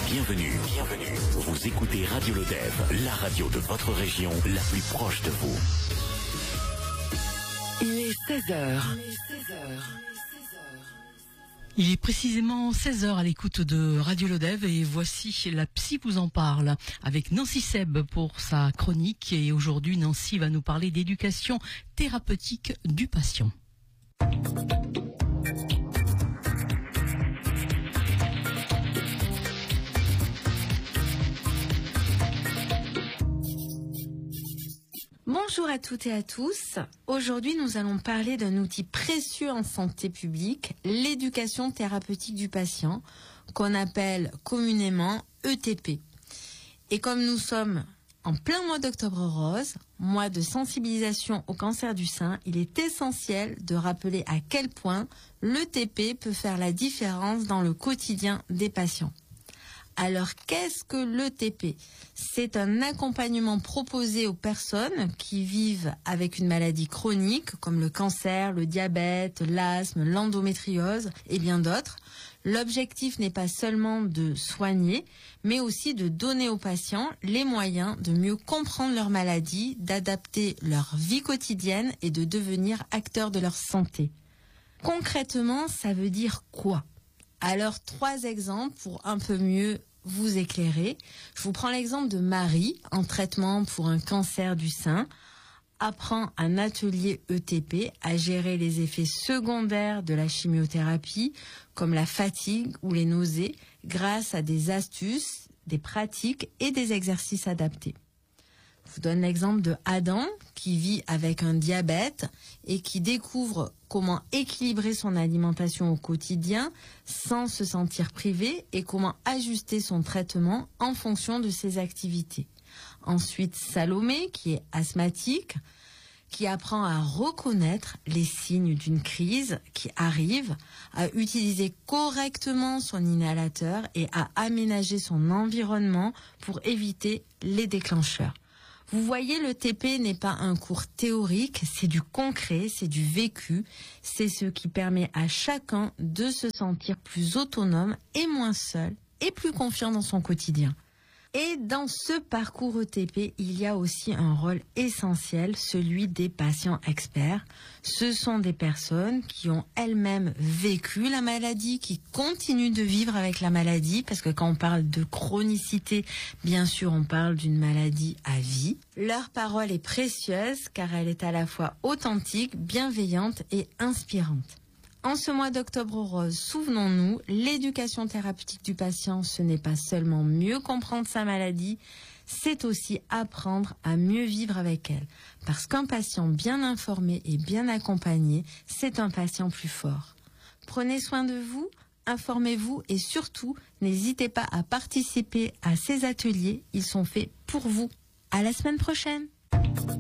Bienvenue. Vous écoutez Radio Lodève, la radio de votre région, la plus proche de vous. Il est 16h. Il est précisément 16h à l'écoute de Radio Lodève et voici La Psy vous en parle avec Nancy Seb pour sa chronique. Et aujourd'hui, Nancy va nous parler d'éducation thérapeutique du patient. Bonjour à toutes et à tous. Aujourd'hui, nous allons parler d'un outil précieux en santé publique, l'éducation thérapeutique du patient, qu'on appelle communément ETP. Et comme nous sommes en plein mois d'Octobre Rose, mois de sensibilisation au cancer du sein, il est essentiel de rappeler à quel point l'ETP peut faire la différence dans le quotidien des patients. Alors, qu'est-ce que l'ETP ? C'est un accompagnement proposé aux personnes qui vivent avec une maladie chronique, comme le cancer, le diabète, l'asthme, l'endométriose et bien d'autres. L'objectif n'est pas seulement de soigner, mais aussi de donner aux patients les moyens de mieux comprendre leur maladie, d'adapter leur vie quotidienne et de devenir acteurs de leur santé. Concrètement, ça veut dire quoi ? Alors, 3 exemples pour un peu mieux vous éclairer. Je vous prends l'exemple de Marie, en traitement pour un cancer du sein, apprend un atelier ETP à gérer les effets secondaires de la chimiothérapie, comme la fatigue ou les nausées, grâce à des astuces, des pratiques et des exercices adaptés. Je vous donne l'exemple de Adam, qui vit avec un diabète et qui découvre comment équilibrer son alimentation au quotidien sans se sentir privé et comment ajuster son traitement en fonction de ses activités. Ensuite, Salomé, qui est asthmatique, qui apprend à reconnaître les signes d'une crise qui arrive, à utiliser correctement son inhalateur et à aménager son environnement pour éviter les déclencheurs. Vous voyez, le TP n'est pas un cours théorique, c'est du concret, c'est du vécu, c'est ce qui permet à chacun de se sentir plus autonome et moins seul et plus confiant dans son quotidien. Et dans ce parcours ETP, il y a aussi un rôle essentiel, celui des patients experts. Ce sont des personnes qui ont elles-mêmes vécu la maladie, qui continuent de vivre avec la maladie, parce que quand on parle de chronicité, bien sûr, on parle d'une maladie à vie. Leur parole est précieuse, car elle est à la fois authentique, bienveillante et inspirante. En ce mois d'Octobre Rose, souvenons-nous, l'éducation thérapeutique du patient, ce n'est pas seulement mieux comprendre sa maladie, c'est aussi apprendre à mieux vivre avec elle. Parce qu'un patient bien informé et bien accompagné, c'est un patient plus fort. Prenez soin de vous, informez-vous et surtout, n'hésitez pas à participer à ces ateliers, ils sont faits pour vous. À la semaine prochaine!